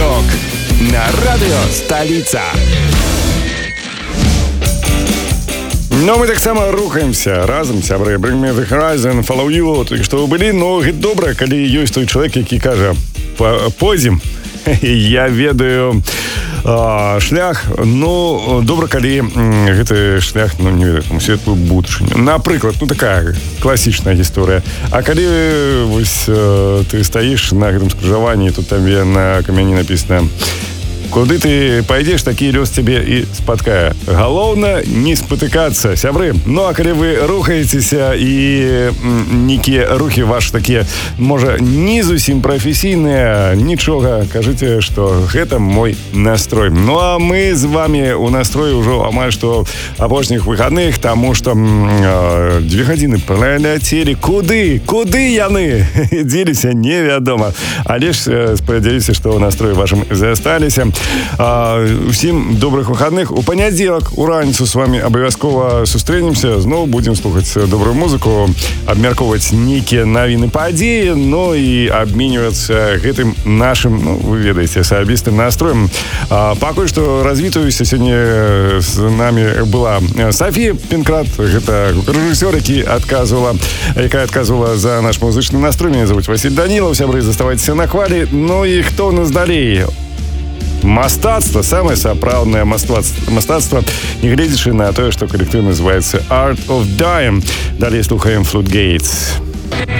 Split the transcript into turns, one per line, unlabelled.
рок на радыё Сталіца. Но мы таксама рухаемся разам, сябры. Bring me the horizon, follow you. Так што вы былі, но гэта добра, калі ёсць той чалавек, які кажа: пойдзем. Я ведаю шлях, ну, добра, калі гэты шлях, ну, не ведаю, светлую будучыню. Напрыклад, ну, такая класічная гісторыя. А калі вось ты стаіш на гэтым скрыжаванні, тут табе на камяні напісана: куды ты пойдзеш, такі лёс цябе і спаткае. Галоўна не спатыкацца, сябры. Ну, а калі вы рухаецеся і нейкія рухі вашы такія, можа, не зусім прафесійныя, нічога, кажыце, што гэта мой настрой. Ну, а мы з вами у настроі ўжо амаль што апошніх выхадных, таму што 2 гадзіны праляцелі. Куды яны дзеліся, невядома. Але ж спадзяюся, што ў настроі вашым засталіся. Усім добрых выхадных. У панядзелак у раніцу з вами абавязкова сустрэнемся, зноў будзем слухаць добрую музыку, абмяркоўваць нейкія навіны падзеі, ну і абменьвацца гэтым нашым, ну, вы ведаеце, асабістым настроем. Пакуль што развітваюся, сёння з намі была Софія Пінкрат, гэта рэжысёр, якая адказвала за наш музычны настрой. Мяне зовут Васіль Данілаў, сябры, заставайцеся на хвалі. Ну і хто ў нас далей? Мастацтва, самае сапраўднае мастацтва, нягледзячы на тое, што калектыў называецца Art of Dying. Далей слухаем Floodgates.